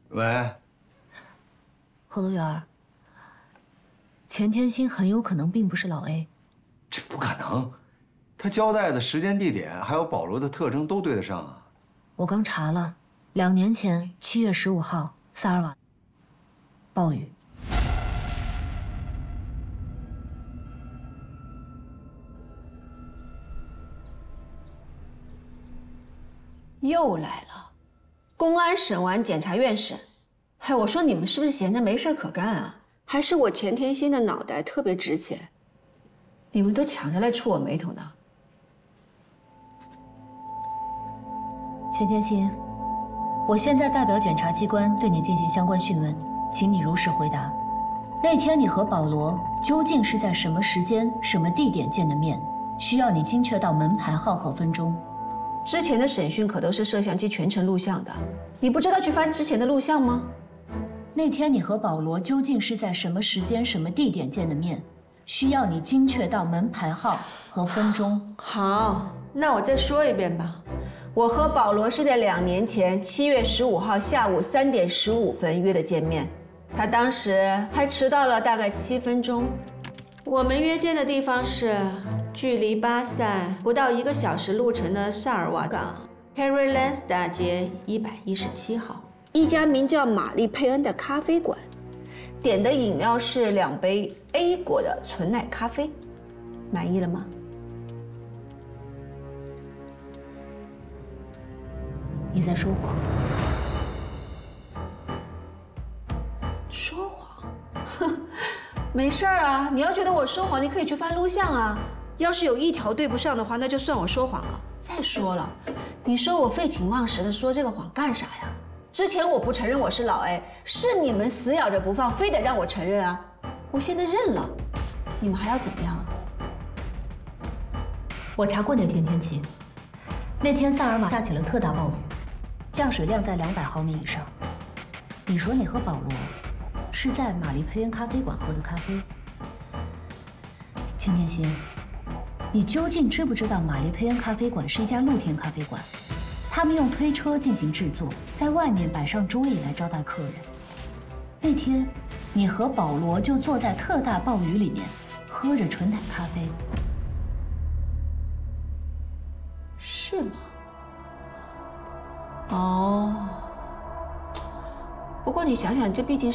喂， 何罗源，钱天星很有可能并不是老 A。 这不可能，他交代的时间、地点还有保罗的特征都对得上啊。 我刚查了，2年前7月15号，萨尔瓦暴雨。 又来了，公安审完，检察院审。嗨，我说你们是不是闲着没事可干啊？还是我钱天星的脑袋特别值钱？你们都抢着来触我眉头呢？ 钱天星，我现在代表检察机关对你进行相关讯问，请你如实回答。那天你和保罗究竟是在什么时间、什么地点见的面？需要你精确到门牌号和分钟。 之前的审讯可都是摄像机全程录像的，你不知道去翻之前的录像吗？ 那天你和保罗究竟是在什么时间、什么地点见的面？需要你精确到门牌号和分钟。 好，那我再说一遍吧。我和保罗是在2年前7月15号下午3点15分约的见面，他当时还迟到了大概7分钟。我们约见的地方是距离巴塞不到1个小时路程的萨尔瓦港 Carrylands 大街117号，一家名叫玛丽佩恩的咖啡馆，点的饮料是2杯 A 果的纯奶咖啡，满意了吗？ 你在说谎。 说谎？哼，没事儿啊。你要觉得我说谎，你可以去翻录像啊。要是有1条对不上的话，那就算我说谎了。再说了，你说我废寝忘食的说这个谎干啥呀？之前我不承认我是老 A， 是你们死咬着不放，非得让我承认啊。我现在认了，你们还要怎么样啊？ 我查过那天天气，那天萨尔瓦下起了特大暴雨，降水量在200毫米以上。你说你和保罗是在玛丽佩恩咖啡馆喝的咖啡？钱天星，你究竟知不知道玛丽佩恩咖啡馆是一家露天咖啡馆？他们用推车进行制作，在外面摆上桌椅来招待客人。那天，你和保罗就坐在特大暴雨里面，喝着纯奶咖啡。 是吗？哦。不过你想想，这毕竟